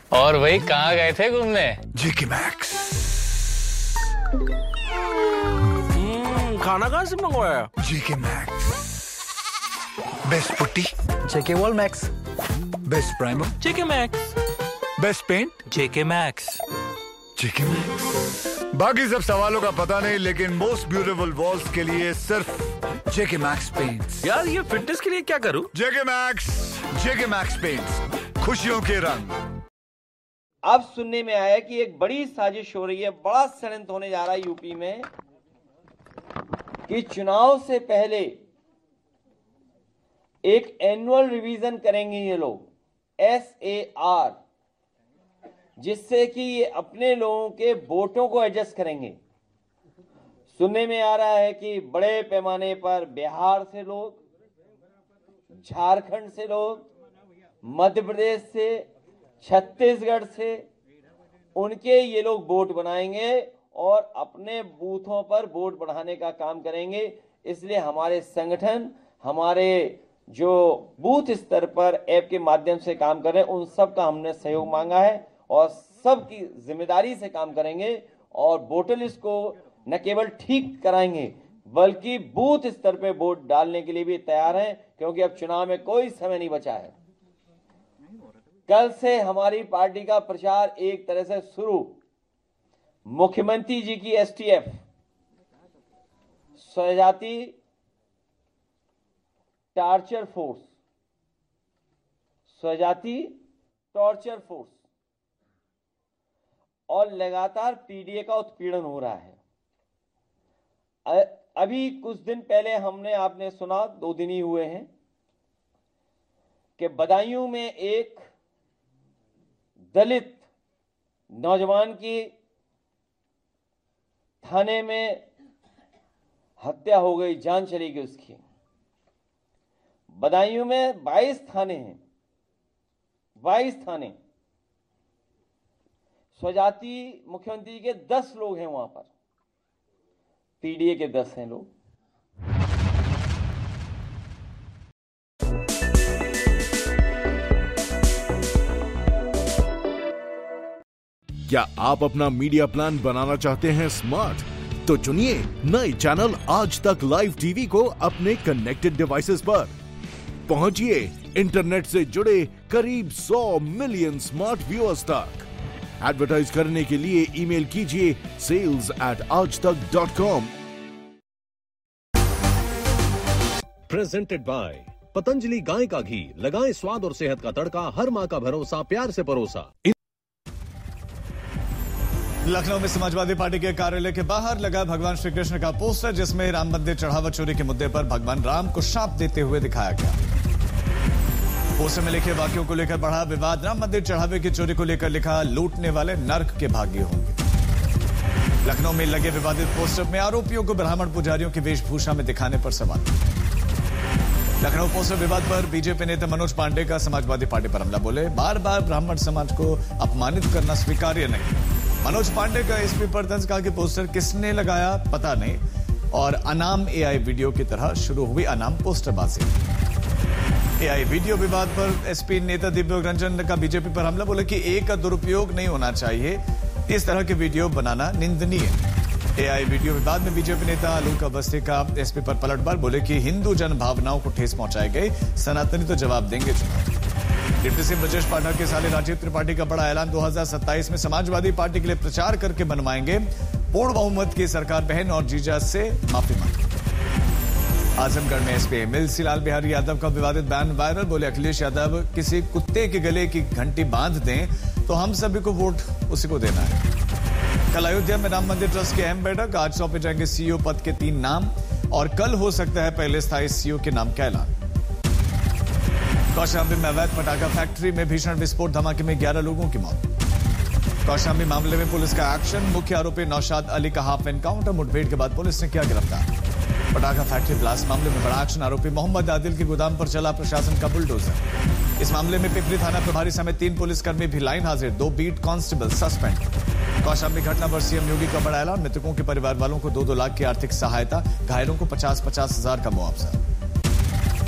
और भाई कहाँ गए थे घूमने? जेके मैक्स। खाना कहाँ से मंगवाया? जेके मैक्स। बेस्ट पुट्टी जेके वॉल मैक्स। बेस्ट प्राइमर जेके मैक्स। बेस्ट पेंट जेके मैक्स। जेके मैक्स। बाकी सब सवालों का पता नहीं, लेकिन मोस्ट ब्यूटीफुल वॉल्स के लिए सिर्फ जेके मैक्स पेंट्स। यार ये फिटनेस के लिए क्या करूं? जेके मैक्स पेंट्स, खुशियों के रंग। अब सुनने में आया कि एक बड़ी साजिश हो रही है, बड़ा षड्यंत्र होने जा रहा है यूपी में कि चुनाव से पहले एक एनुअल रिवीजन करेंगे ये लोग, SAR, जिससे कि ये अपने लोगों के वोटों को एडजस्ट करेंगे। सुनने में आ रहा है कि बड़े पैमाने पर बिहार से लोग, झारखंड से लोग, मध्य प्रदेश से, छत्तीसगढ़ से, उनके ये लोग वोट बनाएंगे और अपने बूथों पर वोट बढ़ाने का काम करेंगे। इसलिए हमारे संगठन, हमारे जो बूथ स्तर पर ऐप के माध्यम से काम कर रहे हैं, उन सब का हमने सहयोग मांगा है और सबकी जिम्मेदारी से काम करेंगे और वोटर लिस्ट को न केवल ठीक कराएंगे बल्कि बूथ स्तर पे वोट डालने के लिए भी तैयार हैं, क्योंकि अब चुनाव में कोई समय नहीं बचा है। कल से हमारी पार्टी का प्रचार एक तरह से शुरू। मुख्यमंत्री जी की STF, स्वजाति torture force, स्वजाति torture force, और लगातार PDA का उत्पीड़न हो रहा है। अभी कुछ दिन पहले आपने सुना, 2 दिन ही हुए हैं, कि बदायूं में एक दलित नौजवान की थाने में हत्या हो गई, जान चली गई उसकी। बदायूं में 22 थाने हैं, 22 थाने। स्वजाति मुख्यमंत्री के 10 लोग हैं वहां पर, PDA के 10 हैं लोग। क्या आप अपना मीडिया प्लान बनाना चाहते हैं स्मार्ट? तो चुनिए नए चैनल आज तक लाइव टीवी को अपने कनेक्टेड डिवाइसेस पर। पहुंचिए इंटरनेट से जुड़े करीब 100 मिलियन स्मार्ट व्यूअर्स तक। एडवर्टाइज करने के लिए ईमेल कीजिए sales@aajtak.com। प्रेजेंटेड बाय पतंजलि गाय का घी, लगाएं स्वाद और सेहत का तड़का, हर माँ का भरोसा, प्यार से परोसा। लखनऊ में समाजवादी पार्टी के कार्यालय के बाहर लगा भगवान श्री कृष्ण का पोस्टर, जिसमें राम मंदिर चढ़ावा चोरी के मुद्दे पर भगवान राम को शाप देते हुए दिखाया गया। पोस्टर में लिखे वाक्यों को लेकर बढ़ा विवाद। राम मंदिर चढ़ावे की चोरी को लेकर लिखा, लूटने वाले नर्क के भागी होंगे। लखनऊ में लगे विवादित पोस्टर में आरोपियों को ब्राह्मण पुजारियों की वेशभूषा में दिखाने पर सवाल। लखनऊ पोस्टर विवाद पर बीजेपी नेता मनोज पांडे का समाजवादी पार्टी पर हमला। बोले, बार बार ब्राह्मण समाज को अपमानित करना स्वीकार्य नहीं। मनोज पांडे का एसपी पर तंज, कहा कि पोस्टर किसने लगाया पता नहीं और अनाम AI वीडियो की तरह शुरू हुई अनाम पोस्टरबाजी। AI वीडियो विवाद पर एसपी नेता दिव्य रंजन का बीजेपी पर हमला। बोले कि A का दुरुपयोग नहीं होना चाहिए, इस तरह के वीडियो बनाना निंदनीय। AI वीडियो विवाद में बीजेपी नेता आलोक अवस्थी का एसपी पर पलटवार। बोले कि हिंदू जन भावनाओं को ठेस पहुंचाई गई, सनातनी तो जवाब देंगे चुनाव। डिप्टी सीएम ब्रजेश पाठक के साले राजीव त्रिपाठी का बड़ा ऐलान। 2027 में समाजवादी पार्टी के लिए प्रचार करके बनवाएंगे पूर्ण बहुमत की सरकार, बहन और जीजा से माफी मांगी। आजमगढ़ में एसपी एमएलसी लाल बिहारी यादव का विवादित बयान वायरल। बोले, अखिलेश यादव किसी कुत्ते के गले की घंटी बांध दें तो हम सभी को वोट उसी को देना है। कल अयोध्या में राम मंदिर ट्रस्ट की अहम बैठक। आज सौंपे जाएंगे सीईओ पद के 3 नाम और कल हो सकता है पहले स्थायी सीईओ के नाम का ऐलान। कौशाम्बी में अवैध पटाखा फैक्ट्री में भीषण विस्फोट, धमाके में 11 लोगों की मौत। कौशाम्बी मामले में पुलिस का एक्शन। मुख्य आरोपी नौशाद अली का हाफ एनकाउंटर, मुठभेड़ के बाद पुलिस ने किया गिरफ्तार। पटाखा फैक्ट्री ब्लास्ट मामले में बड़ा एक्शन। आरोपी मोहम्मद आदिल के गोदाम पर चला प्रशासन का बुलडोजर। इस मामले में पिपरी थाना प्रभारी समेत 3 पुलिसकर्मी भी लाइन हाजिर, 2 बीट कांस्टेबल सस्पेंड। कौशाम्बी घटना पर सीएम योगी का बड़ा ऐलान। मृतकों के परिवार वालों को 2-2 लाख की आर्थिक सहायता, घायलों को 50-50 हजार का मुआवजा।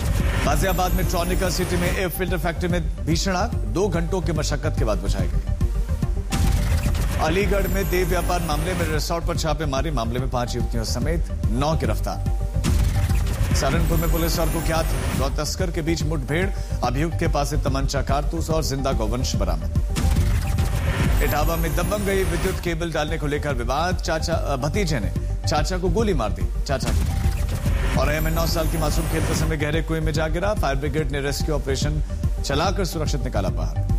गाजियाबाद में ट्रॉनिका सिटी में एयर फिल्टर फैक्ट्री में भीषण आग, 2 घंटों की मशक्कत के बाद बुझाई गई। अलीगढ़ में देह व्यापार मामले में रिसोर्ट पर छापेमारी, मामले में 5 युवतियों समेत 9 गिरफ्तार। सहारनपुर में पुलिस और कुख्यात गौ तस्कर के बीच मुठभेड़, अभियुक्त के पास से तमंचा, कारतूस और जिंदा गौवंश बरामद। इटावा में दबंग गई विद्युत केबल डालने को लेकर विवाद, भतीजे ने चाचा को गोली मार दी, चाचा की। और में 9 साल की मासूम खेलते समय गहरे कुएं में जा गिरा, फायर ब्रिगेड ने रेस्क्यू ऑपरेशन चलाकर सुरक्षित निकाला बाहर।